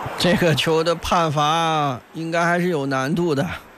这个球的判罚应该还是有难度的。